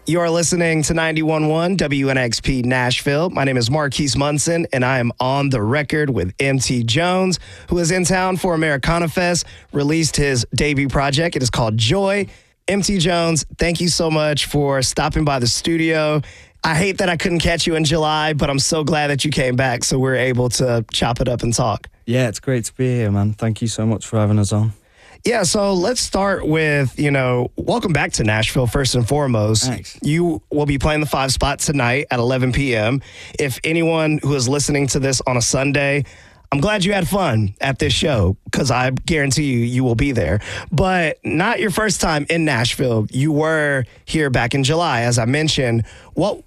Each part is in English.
You are listening to 91.1 WNXP Nashville. My name is Marquise Munson, and I am on the record with MT Jones, who is in town for Americana Fest, released his debut project. It is called Joy. MT Jones, thank you so much for stopping by the studio. I hate that I couldn't catch you in July, but I'm so glad that you came back so we're able to chop it up and talk. Yeah, it's great to be here, man. Thank you so much for having us on. Yeah, so let's start with, welcome back to Nashville, first and foremost. Thanks. You will be playing the 5 spot tonight at 11 p.m. If anyone who is listening to this on a Sunday, I'm glad you had fun at this show because I guarantee you will be there. But not your first time in Nashville. You were here back in July, as I mentioned. What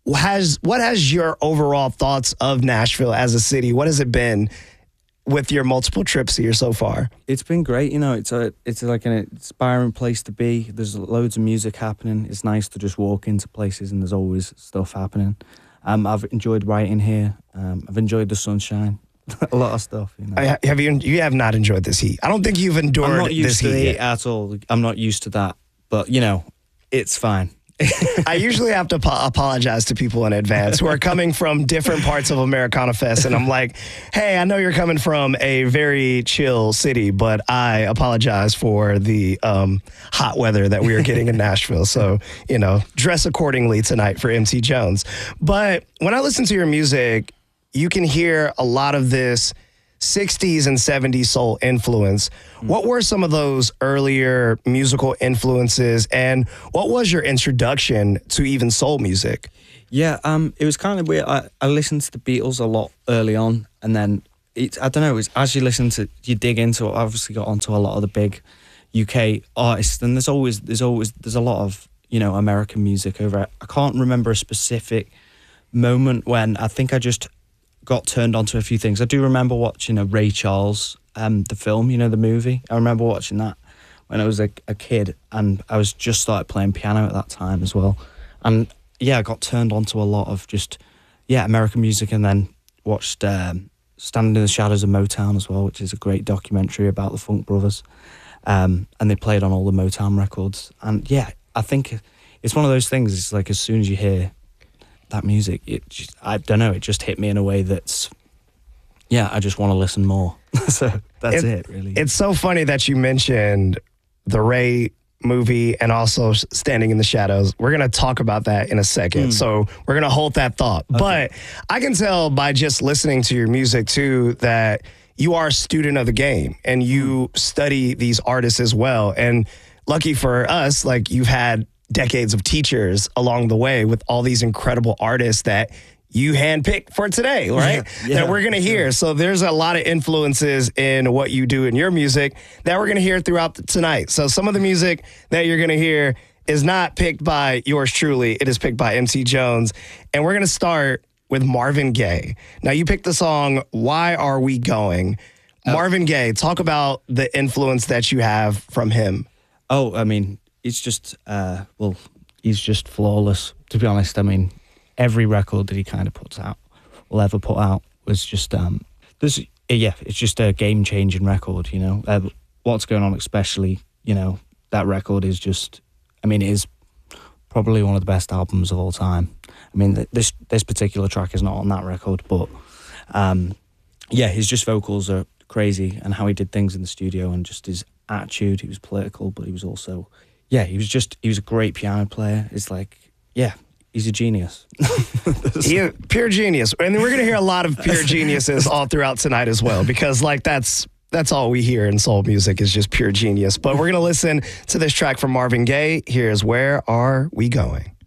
has your overall thoughts of Nashville as a city? What has it been with your multiple trips here so far? It's been great. It's like an inspiring place to be. There's loads of music happening. It's nice to just walk into places and there's always stuff happening. I've enjoyed writing here. I've enjoyed the sunshine. A lot of stuff. You have not enjoyed this heat. I don't think you've endured I'm not used this to the heat heat at all. I'm not used to that. But, it's fine. I usually have to apologize to people in advance who are coming from different parts of Americana Fest. And I'm like, hey, I know you're coming from a very chill city, but I apologize for the hot weather that we are getting in Nashville. So, dress accordingly tonight for MC Jones. But when I listen to your music, you can hear a lot of this 60s and 70s soul influence. What were some of those earlier musical influences, and what was your introduction to even soul music? Yeah, it was kind of weird. I listened to the Beatles a lot early on, and then it's as you listen to, you dig into it. I obviously got onto a lot of the big UK artists, and there's a lot of American music over it. I can't remember a specific moment when I think I just got turned onto a few things. I do remember watching Ray Charles, the film, the movie. I remember watching that when I was a kid, and I was just started playing piano at that time as well. And yeah, I got turned onto a lot of just American music, and then watched Standing in the Shadows of Motown as well, which is a great documentary about the Funk Brothers. And they played on all the Motown records. And yeah, I think it's one of those things. It's like as soon as you hear that music, I don't know, it just hit me in a way that's, I just want to listen more. So that's it, really. It's so funny that you mentioned the Ray movie and also Standing in the Shadows. We're going to talk about that in a second. So we're going to hold that thought. Okay. But I can tell by just listening to your music too that you are a student of the game and you study these artists as well. And lucky for us, like you've had decades of teachers along the way with all these incredible artists that you handpicked for today, right? That we're going to hear. So there's a lot of influences in what you do in your music that we're going to hear throughout tonight. So some of the music that you're going to hear is not picked by yours truly. It is picked by MC Jones. And we're going to start with Marvin Gaye. Now you picked the song, Why Are We Going? Marvin Gaye, talk about the influence that you have from him. Oh, I mean, it's just, he's just flawless, to be honest. I mean, every record that he kind of will ever put out was just, it's just a game-changing record, What's Going On especially, that record is just, it is probably one of the best albums of all time. I mean, this particular track is not on that record, but, his just vocals are crazy, and how he did things in the studio, and just his attitude. He was political, but he was also... he was a great piano player. It's like, he's a genius. Pure genius. And we're going to hear a lot of pure geniuses all throughout tonight as well, because that's all we hear in soul music is just pure genius. But we're going to listen to this track from Marvin Gaye. Here's Where Are We Going?